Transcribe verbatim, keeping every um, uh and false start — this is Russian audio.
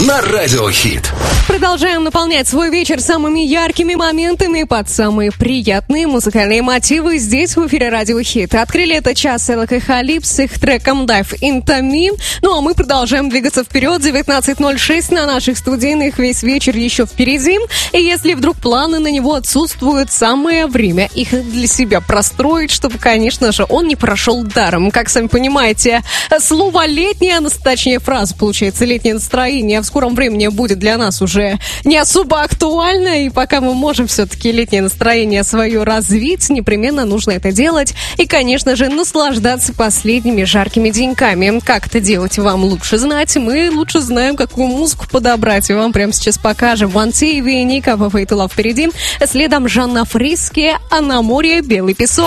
на Радио Хит. Продолжаем наполнять свой вечер самыми яркими моментами под самые приятные музыкальные мотивы здесь в эфире Радио Хит. Открыли этот час Элок и Халиб с их треком Dive Into Me. Ну а мы продолжаем двигаться вперед. девятнадцать ноль шесть на наших студийных. Весь вечер еще впереди. И если вдруг планы на него отсутствуют, самое время их для себя простроить, чтобы, конечно же, он не прошел даром. Как сами понимаете, слово «летнее», точнее фраза, получается, «летнее настроение» в скором времени будет для нас уже не особо актуально, и пока мы можем все-таки летнее настроение свое развить, непременно нужно это делать и, конечно же, наслаждаться последними жаркими деньками. Как это делать, вам лучше знать. Мы лучше знаем, какую музыку подобрать, и вам прямо сейчас покажем. One ти ви, Ника, Fate to Love впереди. Следом Жанна Фриске, а на море белый песок.